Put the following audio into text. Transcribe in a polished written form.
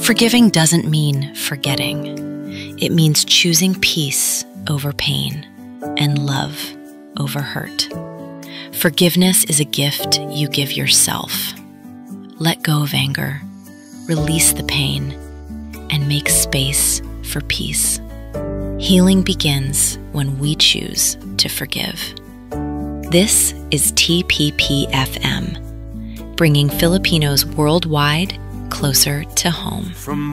Forgiving doesn't mean forgetting. It means choosing peace over pain and love over hurt. Forgiveness is a gift you give yourself. Let go of anger, release the pain, and make space for peace. Healing begins when we choose to forgive. This is TPP-FM, bringing Filipinos worldwide closer to home.